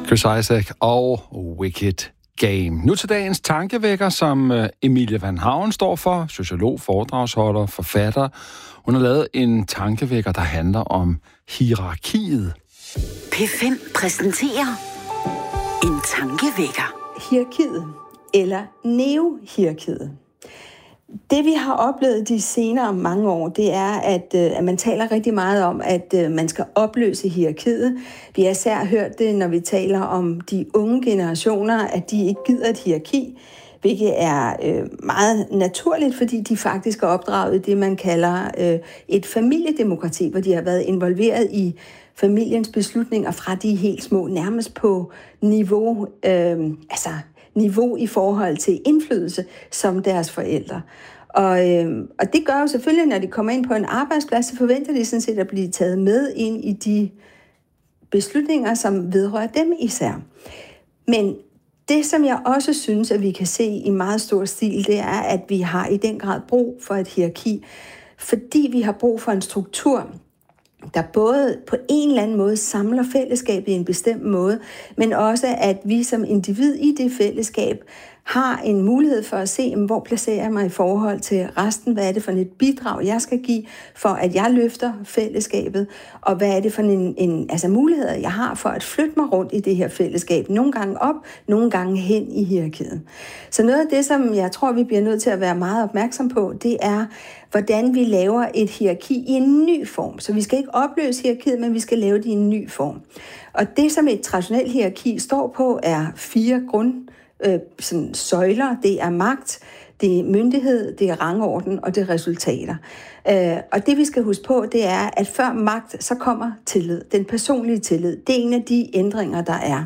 Chris Isaak og Wicked Game. Nu til dagens tankevækker, som Emilie Van Haven står for, sociolog, foredragsholder, forfatter. Hun har lavet en tankevækker, der handler om hierarkiet. P5 præsenterer en tankevækker. Hierarkiet, eller neohierarkiet. Det vi har oplevet de senere mange år, det er, at man taler rigtig meget om, at man skal opløse hierarkiet. Vi har især hørt det, når vi taler om de unge generationer, at de ikke gider et hierarki, hvilket er meget naturligt, fordi de faktisk er opdraget i det, man kalder et familiedemokrati, hvor de har været involveret i familiens beslutninger fra de helt små, nærmest på niveau, niveau i forhold til indflydelse som deres forældre. Og det gør jo selvfølgelig, når de kommer ind på en arbejdsplads, så forventer de sådan set at blive taget med ind i de beslutninger, som vedrører dem især. Men det, som jeg også synes, at vi kan se i meget stor stil, det er, at vi har i den grad brug for et hierarki, fordi vi har brug for en struktur, der både på en eller anden måde samler fællesskabet i en bestemt måde, men også at vi som individ i det fællesskab har en mulighed for at se, hvor placerer jeg mig i forhold til resten, hvad er det for et bidrag, jeg skal give, for at jeg løfter fællesskabet, og hvad er det for en muligheder, jeg har for at flytte mig rundt i det her fællesskab, nogle gange op, nogle gange hen i hierarkiet. Så noget af det, som jeg tror, vi bliver nødt til at være meget opmærksom på, det er, hvordan vi laver et hierarki i en ny form. Så vi skal ikke opløse hierarkiet, men vi skal lave det i en ny form. Og det, som et traditionelt hierarki står på, er 4 søjler. Det er magt, det er myndighed, det er rangorden, og det er resultater. Og det, vi skal huske på, det er, at før magt, så kommer tillid. Den personlige tillid. Det er en af de ændringer, der er.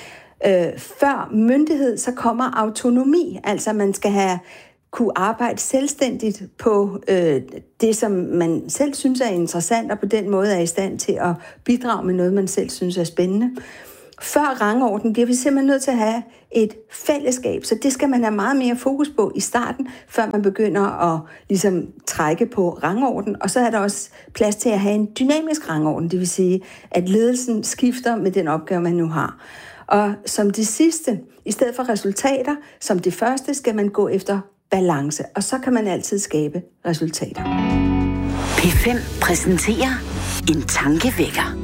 Før myndighed, så kommer autonomi. Altså, man skal kunne arbejde selvstændigt på det, som man selv synes er interessant, og på den måde er i stand til at bidrage med noget, man selv synes er spændende. Før rangorden bliver vi simpelthen nødt til at have et fællesskab, så det skal man have meget mere fokus på i starten, før man begynder at ligesom trække på rangorden. Og så er der også plads til at have en dynamisk rangorden, det vil sige, at ledelsen skifter med den opgave, man nu har. Og som det sidste, i stedet for resultater, som det første, skal man gå efter balance, og så kan man altid skabe resultater. P5 præsenterer en tankevækker.